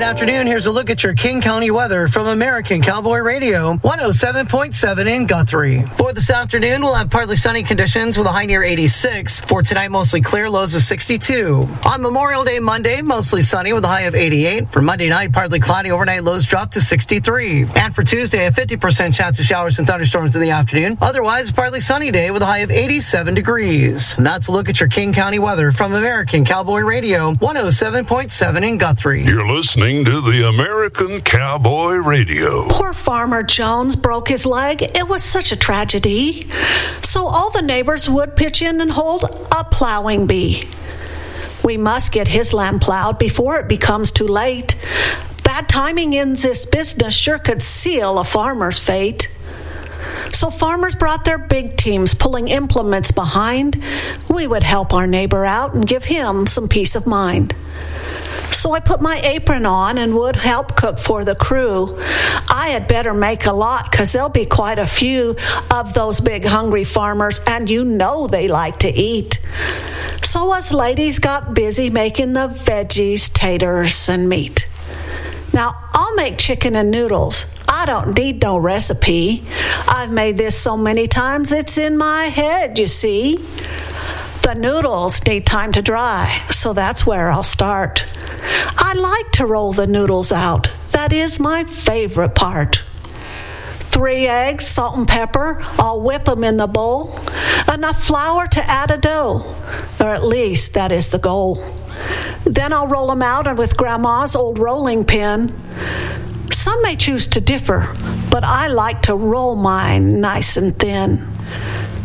Good afternoon. Here's a look at your King County weather from American Cowboy Radio, 107.7 in Guthrie. For this afternoon, we'll have partly sunny conditions with a high near 86. For tonight, mostly clear, lows of 62. On Memorial Day Monday, mostly sunny with a high of 88. For Monday night, partly cloudy, overnight lows drop to 63. And for Tuesday, a 50% chance of showers and thunderstorms in the afternoon. Otherwise, partly sunny day with a high of 87 degrees. And that's a look at your King County weather from American Cowboy Radio, 107.7 in Guthrie. You're listening to the American Cowboy Radio. Poor Farmer Jones broke his leg. It was such a tragedy. So all the neighbors would pitch in and hold a plowing bee. We must get his land plowed before it becomes too late. Bad timing in this business sure could seal a farmer's fate. So farmers brought their big teams pulling implements behind. We would help our neighbor out and give him some peace of mind. So I put my apron on and would help cook for the crew. I had better make a lot, 'cause there'll be quite a few of those big hungry farmers, and you know they like to eat. So us ladies got busy making the veggies, taters, and meat. Now, I'll make chicken and noodles. I don't need no recipe. I've made this so many times it's in my head, you see. The noodles need time to dry, so that's where I'll start. I like to roll the noodles out. That is my favorite part. 3 eggs, salt and pepper. I'll whip them in the bowl. Enough flour to add a dough, or at least that is the goal. Then I'll roll them out with Grandma's old rolling pin. Some may choose to differ, but I like to roll mine nice and thin.